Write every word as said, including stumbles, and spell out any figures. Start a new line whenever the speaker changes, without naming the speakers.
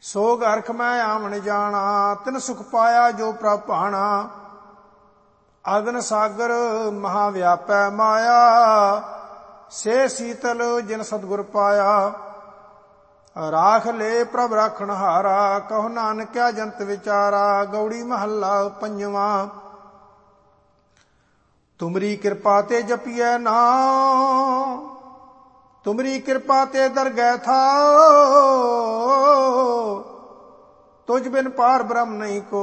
ਸੋਗ ਅਰਖ ਮੈਂ ਆਵਣ ਜਾਣਾ, ਤਿਨ ਸੁਖ ਪਾਇਆ ਜੋ ਪ੍ਰਭ ਭਾਣਾ। ਅਗਨ ਸਾਗਰ ਮਹਾ ਵਿਆਪੈ ਮਾਇਆ, ਸੇ ਸੀਤਲ ਜਿਨ ਸਤਿਗੁਰ ਪਾਇਆ। ਰਾਖ ਲੈ ਪ੍ਰਭ ਰਾਖਣ ਹਾਰਾ, ਕਹੋ ਨਾਨਕਿਆ ਜੰਤ ਵਿਚਾਰਾ। ਗੌੜੀ ਮਹੱਲਾ ਪੰਜਵਾਂ। ਤੁਮਰੀ ਕਿਰਪਾ ਤੇ ਜਪੀਐ ਨਾਮ, ਤੁਮਰੀ ਕਿਰਪਾ ਤੇ ਦਰਗਹਿ ਥਾਉ। ਤੁਝ ਬਿਨ ਪਾਰ ਬ੍ਰਹਮ ਨਹੀਂ ਕੋ,